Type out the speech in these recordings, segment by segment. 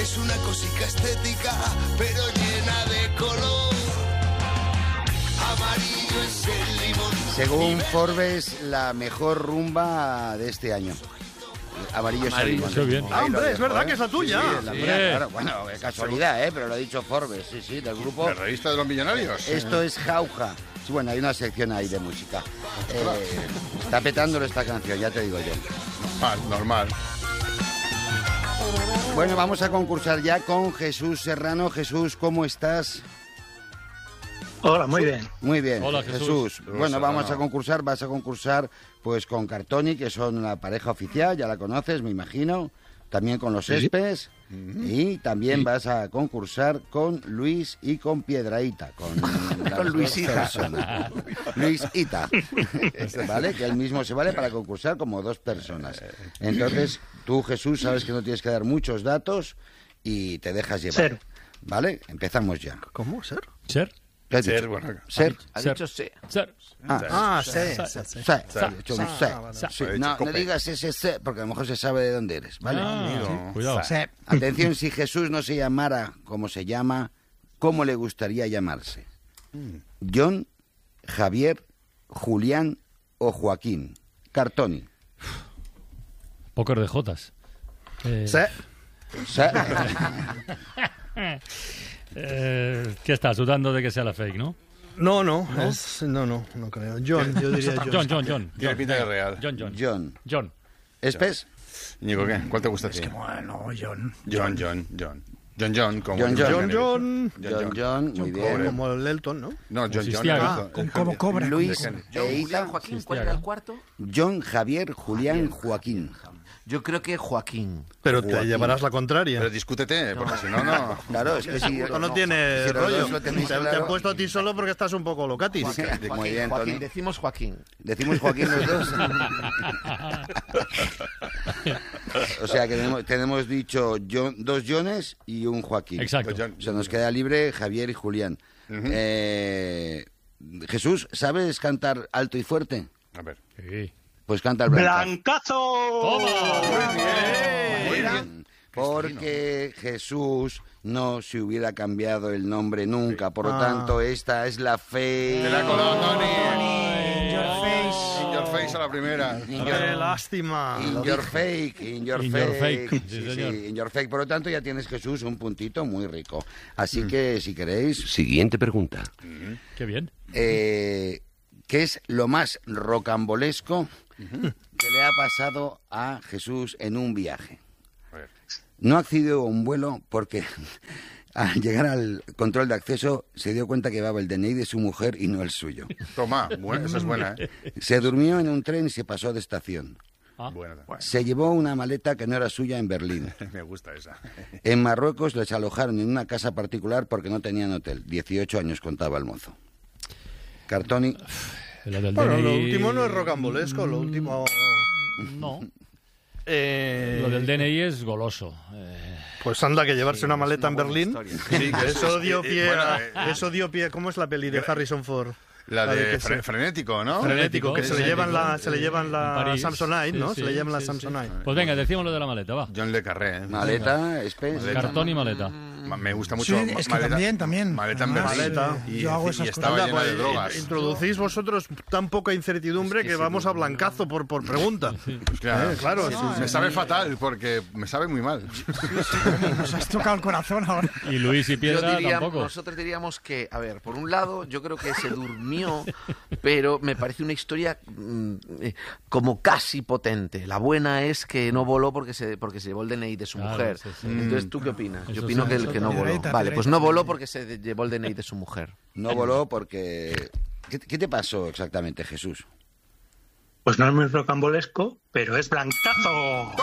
Es una cosica estética, pero llena de color. Amarillo es el limón. Según Forbes, la mejor rumba de este año. Amarillo es el limón. Bien. Hombre, es verdad que es la tuya. Sí, la mía, claro. Bueno, casualidad, pero lo ha dicho Forbes, sí, del grupo. ¿La revista de los millonarios? Esto es Jauja. Sí, bueno, hay una sección ahí de música. Está petándolo esta canción, ya te digo yo. Normal. Bueno, vamos a concursar ya con Jesús Serrano. Jesús, ¿cómo estás? Hola, muy bien. Muy bien. Hola, Jesús. Bueno, vas a concursar pues con Cartoni, que son la pareja oficial, ya la conoces, me imagino. También con los Espes. Y también vas a concursar con Luis y con Piedrahíta. Con Luisita. Luisita. ¿Vale? Que él mismo se vale para concursar como 2 personas. Entonces, tú, Jesús, sabes que no tienes que dar muchos datos y te dejas llevar. Ser. ¿Vale? Empezamos ya. ¿Cómo? ¿Ser? Ser. ¿Qué has Ser, dicho? bueno. Ser. Ha Ser. dicho sí. Ser. Sí. No digas ese porque a lo mejor se sabe de dónde eres, ¿vale? Cuidado. Atención, si Jesús no se llamara como se llama, ¿cómo le gustaría llamarse? John, Javier, Julián o Joaquín. Cartoni. Póker de Jotas. ¿Qué estás dudando de que sea la fake, no? No creo. John, yo diría John. Tiene pinta de real. John. ¿Espes? Ñigo, ¿qué? ¿Cuál te gusta? Es que bueno, John. John, como... John, muy bien. Como el Elton, ¿no? No, John. Como cobra. Luis, Julián, Joaquín, ¿cuál era el cuarto? John, Javier, Julián, Joaquín. Yo creo que Joaquín. Pero te llevarás la contraria. Pero discútete, porque si no, no... Claro, es que si... Esto no tiene si los rollo. dos lo tenéis Te claro. han puesto a ti solo porque estás un poco locatis. Muy bien, Joaquín, Tony. decimos Joaquín. Decimos Joaquín los dos. O sea que tenemos dicho 2 Johnes y un Joaquín. Exacto. O sea, nos queda libre Javier y Julián. Jesús, ¿sabes cantar alto y fuerte? A ver. Sí. Pues canta el Blancazo. ¡Blancazo! Muy bien. Porque Jesús no se hubiera cambiado el nombre nunca. Por lo tanto, esta es la fe. Te la coló, Tony. In your face. In your face a la primera. ¡Qué lástima! In your fake. In your fake. Sí, Sí, señor. in your fake. Por lo tanto, ya tienes, Jesús, un puntito muy rico. Así que, si queréis, Siguiente pregunta. Qué bien. ¿qué es lo más rocambolesco que le ha pasado a Jesús en un viaje? A ver. No accedió a un vuelo porque al llegar al control de acceso se dio cuenta que llevaba el DNI de su mujer y no el suyo. Toma, esa es buena, ¿eh? Se durmió en un tren y se pasó de estación. Buena. Se llevó una maleta que no era suya en Berlín. Me gusta esa. En Marruecos les alojaron en una casa particular porque no tenían hotel. 18 años contaba el mozo. Cartoni. Lo del Bueno, DNI... lo último no es rocambolesco, lo último... No. Lo del DNI es goloso. Pues anda, que llevarse una maleta en Berlín. Sí, que Eso dio pie bueno, eso dio pie. ¿Cómo es la peli de Harrison Ford? La de que se- frenético, ¿no? Frenético, que se le llevan la En París. Samsonite, ¿no? Sí, Se le llevan la sí. Samsonite. Pues venga, decimos lo de la maleta, va. John Le Carré, ¿eh? Maleta, Espes. Cartón y maleta. Me gusta mucho. Sí, es que también. Maleta en Además, Berlín. maleta. Y, Yo hago y esas estaba cosas. llena de Pues, drogas. introducís vosotros tan poca incertidumbre que vamos a blancazo por pregunta. Pues claro, Claro, me sabe fatal porque me sabe muy mal. Nos has tocado el corazón ahora. Y Luis y Piedra tampoco. Nosotros diríamos que, a ver, por un lado, yo creo que se durmió, pero me parece una historia como casi potente. La buena es que no voló porque se llevó el DNI de su Claro, mujer. sí, sí. Entonces, ¿tú qué opinas? Eso Yo opino sí. que no voló. Piedrita, Vale, pues piedrita, no voló piedrita. porque se llevó el DNI de su mujer. No voló porque... ¿Qué te pasó exactamente, Jesús? Pues no es muy rocambolesco, pero es blancazo.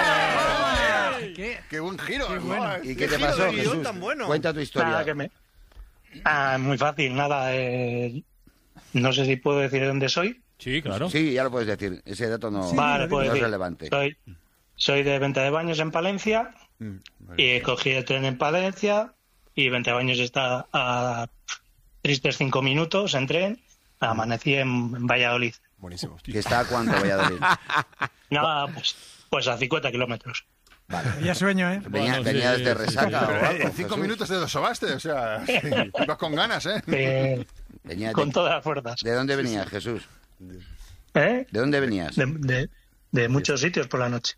¡Qué buen giro! Qué bueno. ¿Y qué te giro pasó, de guión Jesús? tan bueno. Cuenta tu historia. Nada, que me... muy fácil, nada. No sé si puedo decir de dónde soy. Sí, claro. Sí, ya lo puedes decir. Ese dato no, Vale, no pues es sí. relevante. Soy de Venta de Baños en Palencia y cogí el tren en Palencia y Venta de Baños está a tristes 5 minutos en tren. Amanecí en Valladolid. ¿Que está a cuánto, Valladolid? Nada, pues a 50 kilómetros. Había sueño, ¿eh? Venía, Bueno, venía sí, desde sí, resaca Pero o algo. en 5 Jesús. minutos te sobaste, o sea, ibas con ganas, ¿eh? Venía Con de, todas las fuerzas. ¿De dónde venías, Jesús? ¿Eh? ¿De dónde venías? De muchos sitios por la noche.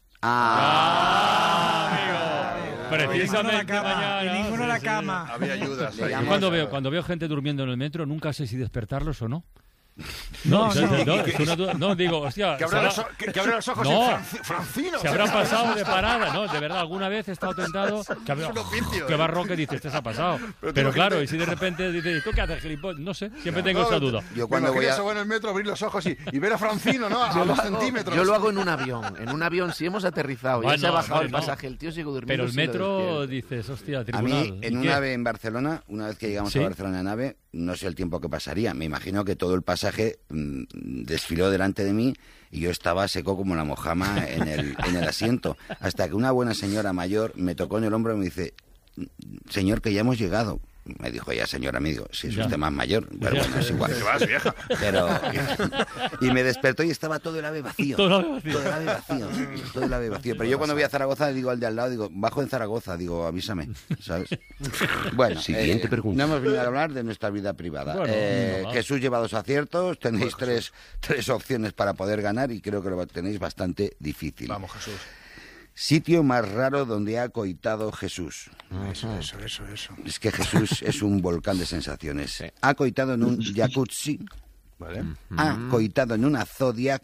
Precisamente Y mañana. ninguno a la Sí, cama. Había ayudas. Le ahí. llamo- Cuando veo gente durmiendo en el metro, nunca sé si despertarlos o no. No, es una duda. No, digo, hostia, Que abra los ojos No. en Francino. se habrán pasado de parada, ¿no? De verdad, alguna vez he estado tentado. Que barroque dice, este se ha pasado. Pero claro, y si de repente dices, ¿tú qué haces, gilipollas? No sé, siempre tengo esa duda. Yo cuando voy a... eso en el metro, abrir los ojos y ver a Francino, ¿no? A 2 centímetros. Yo lo hago en un avión. En un avión, si hemos aterrizado, ya Bueno, se ha bajado vale, el no. pasaje, el tío sigue durmiendo. Pero el sí lo metro despierto. dices, hostia, A tribunal. mí, en ¿Y un qué? ave en Barcelona, una vez que llegamos ¿Sí? a Barcelona en ave, no sé el tiempo que pasaría. Me imagino que todo el pasaje desfiló delante de mí y yo estaba seco como la mojama en el asiento. Hasta que una buena señora mayor me tocó en el hombro y me dice, señor, que ya hemos llegado. Me dijo ella, señora, me dijo, si es Ya. usted más mayor, pero Ya. bueno, es igual. Te vas, vieja. Pero, y me despertó y estaba todo el ave vacío. Todo el ave vacío. Todo el ave vacío. Todo el ave vacío. Pero yo cuando voy a Zaragoza digo al de al lado, digo, bajo en Zaragoza, digo, avísame, ¿sabes? Bueno, Siguiente pregunta. no hemos venido a hablar de nuestra vida privada. Bueno, no, va. Jesús lleva 2 aciertos, tenéis tres opciones para poder ganar y creo que lo tenéis bastante difícil. Vamos, Jesús. Sitio más raro donde ha coitado Jesús. Eso. Es que Jesús es un volcán de sensaciones. Ha coitado en un jacuzzi, Vale. ha coitado en una Zodiac.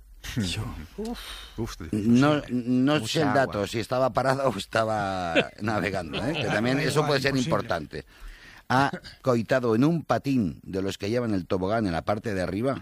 Uf, No sé el agua. dato, si estaba parado o estaba navegando, ¿eh? Que también eso puede ser importante. Ha coitado en un patín de los que llevan el tobogán en la parte de arriba,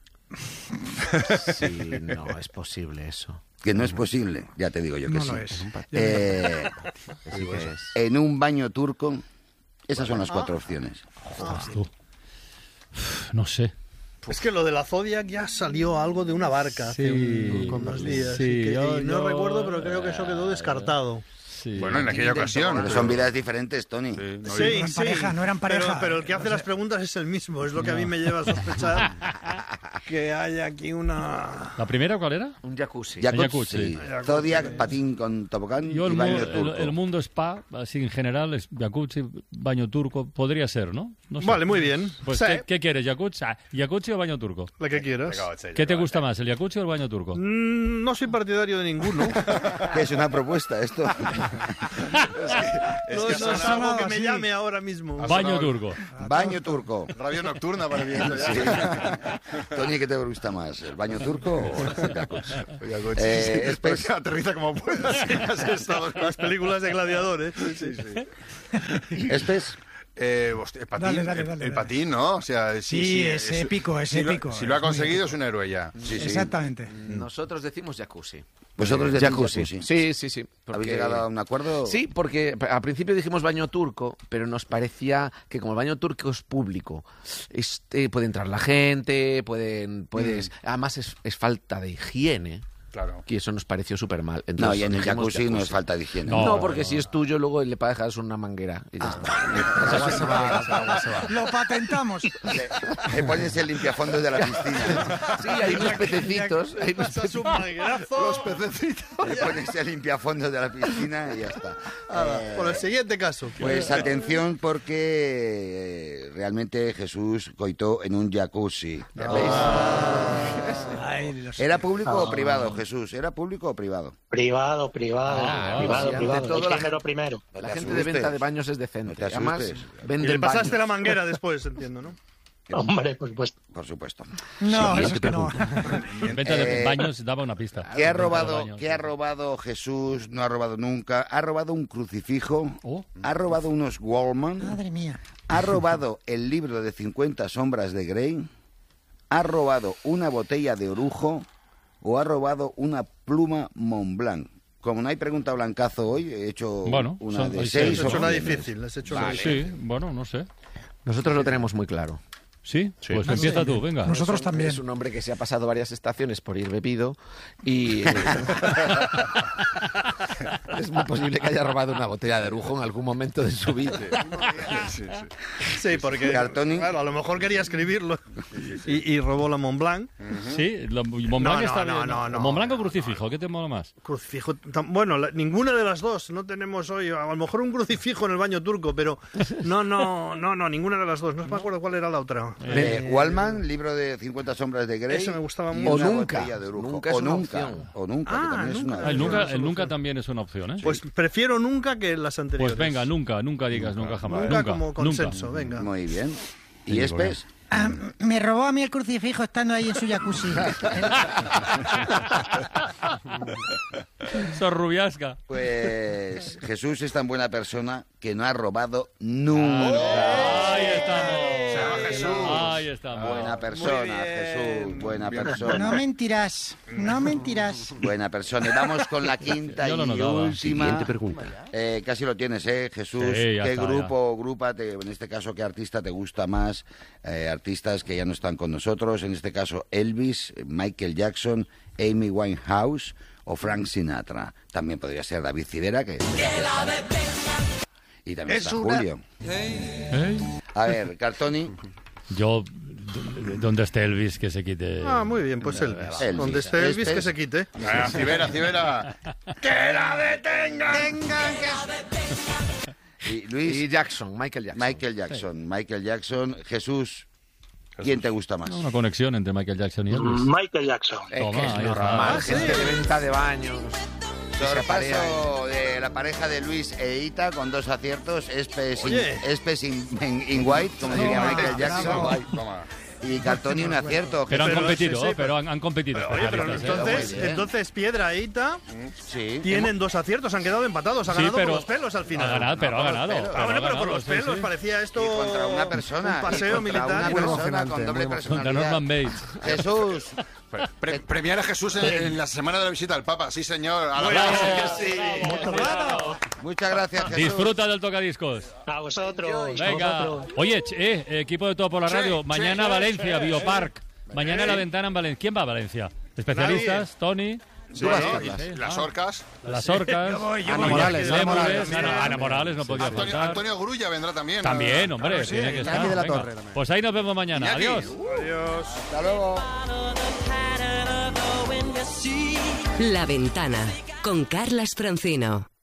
Sí, no, es posible eso. que no es posible, ya te digo yo que No sí. lo es. Sí que es. En un baño turco, esas son las 4 opciones. Ostras, tú. No sé. Es que lo de la Zodiac ya salió algo de una barca hace unos días. sí, y yo- no yo- recuerdo, pero creo que eso quedó descartado. Sí. Bueno, en aquella ocasión. Pero son vidas diferentes, Tony. no Sí, eran pareja, no eran pareja. Pero el que hace las preguntas es el mismo. Es lo que a mí me lleva a sospechar que hay aquí una... ¿La primera cuál era? Un jacuzzi. Jacuzzi, Zodiac, patín con tobogán Yo y el, baño mu- turco. el mundo spa, así en general, es jacuzzi, baño turco, podría ser, ¿no? No sé. Vale, muy bien. Pues, Sí, ¿qué quieres? ¿Jacuzzi o baño turco? la que quieras. ¿Qué te gusta más, el jacuzzi o el baño turco? No soy partidario de ninguno. ¿Qué es una propuesta esto? No es algo que me llame ahora mismo. Baño turco. Baño turco. Radio nocturna para bien. Sí. Tony, ¿qué te gusta más? ¿El baño turco o el jacuzzi? Pero Espes, que aterriza como puedas. Has estado con Las películas de gladiadores. Sí. Espes, hostia, el patín, Dale, el patín, ¿no? O sea, Sí, es épico, es si épico. si lo ha Es muy conseguido, es un héroe ya. sí, sí. Exactamente. Nosotros decimos jacuzzi. Vosotros decís Jacuzzi. jacuzzi. Sí. ¿Habéis porque- llegado a un acuerdo? Sí, porque al principio dijimos baño turco, pero nos parecía que como el baño turco es público, puede entrar la gente, además es falta de higiene, Claro. y eso nos pareció súper mal. No, Entonces, y en el dijimos jacuzzi no es falta de higiene. No. No, porque si es tuyo, luego le dejas una manguera y ya está. Lo patentamos. Le pones el limpiafondos de la piscina. Sí, hay unos pececitos. Pasas un manguerazo. Los pececitos. Le pones el limpiafondos de la piscina y ya está. Por el siguiente caso. Pues atención porque realmente Jesús coitó en un jacuzzi. Ay, los- ¿Era público o privado, Jesús? ¿Era público o privado? Privado. sí, ante todo Hay la que hacerlo primero. No La te gente de asustes. venta de baños es No decente. te Además, asustes. Y venden le pasaste baños. la manguera después, entiendo, ¿no? Hombre, por supuesto. Por supuesto. No, eso es que no. Venta de baños daba una pista. ¿Qué ha Venta de robado, baños. ¿qué ha robado Jesús? No ha robado nunca. Ha robado un crucifijo. Oh. Ha robado unos Wallman. Madre mía. Ha robado el libro de 50 sombras de Grey. Ha robado una botella de orujo. O ha robado una pluma Montblanc. Como no hay pregunta blancazo hoy, he hecho Bueno, una son- de hay 6. Has hecho una difícil. Has hecho una difícil. Sí, bueno, no sé. Nosotros lo tenemos muy claro. ¿Sí? Pues empieza tú, venga. Nosotros también. Es un hombre que se ha pasado varias estaciones por ir bebido y es muy posible que haya robado una botella de Orujo en algún momento de su vida. Sí, porque Cartoni. claro, a lo mejor quería escribirlo y robó la Montblanc. Sí, Montblanc está bien. no. ¿Montblanc o crucifijo? ¿Qué te mola más? Crucifijo. Bueno, ninguna de las dos. No tenemos hoy. A lo mejor un crucifijo en el baño turco, pero no, ninguna de las dos. No me acuerdo cuál era la otra. Wallman, libro de 50 sombras de Grey. Eso me gustaba y mucho. una O nunca. botella de Orujo. Nunca es una opción. O nunca, que también es una El nunca también es una opción, ¿eh? Pues prefiero nunca que las anteriores. Pues venga, nunca digas nunca jamás. Nunca como consenso, venga. Muy bien. ¿Y Sí, Espes? Me robó a mí el crucifijo estando ahí en su jacuzzi. Sos rubiasca. Pues Jesús es tan buena persona que no ha robado nunca. Ahí estamos. Jesús. Ahí estamos. Buena persona, Muy bien. Jesús. Buena Bien. persona. No mentirás, no mentirás. Buena persona. Y vamos con la quinta Yo y lo notaba. última. Siguiente pregunta. Casi lo tienes, Jesús. Sí, ya ¿Qué está, grupo o grupa, en este caso, qué artista te gusta más? Artistas que ya no están con nosotros. En este caso, Elvis, Michael Jackson, Amy Winehouse o Frank Sinatra. También podría ser David Civera, que... Y también Es está una- Julio. ¿Eh? A ver, Cartoni. Yo, donde esté Elvis, que se quite. Ah, muy bien, pues Elvis. Elvis. Donde esté Elvis, Este que es- se quite. Civera. ¡Que la detengan! Y Luis. Y Jackson, Michael Jackson. Michael Jackson. Jesús. ¿Quién te gusta más? Una conexión entre Michael Jackson y Elvis. Michael Jackson. Toma, Que es ahí está. normal, gente de venta de baños. que se aparea. Sorpaso de la pareja de Luis e Ita con 2 aciertos. Espes in white, como diría Michael Jackson. Y Cartoni un acierto. Pero han Pero competido, sí, sí, pero han competido. Oye, pero especialistas, ¿eh? entonces Piedra e Ita Sí. tienen 2 aciertos, han quedado empatados, ha Sí, ganado pero por los pelos al final. Ha ganado, pero ha ganado. Ah, bueno, pero por los sí, pelos sí. parecía esto Y contra una persona. un paseo y contra militar. una Muy persona con doble Contra personalidad. Norman Bates. Jesús. Premiar a Jesús en la semana de la visita al Papa. Sí, señor. Muchas gracias, Jesús. Disfruta del tocadiscos. A vosotros. Venga. Oye, equipo de Todo por la Radio. Mañana Valencia, Biopark. Mañana la ventana en Valencia. ¿Quién va a Valencia? Especialistas, Tony. Sí, las orcas. Las orcas. Ana Morales, Ana Ana Morales. Ana Morales no podía faltar. Antonio Grulla vendrá también. También, hombre, tiene que estar. de la Venga. Torre también. Pues ahí nos vemos mañana. Iñaki. Adiós. Hasta luego. La Ventana con Carlas Francino.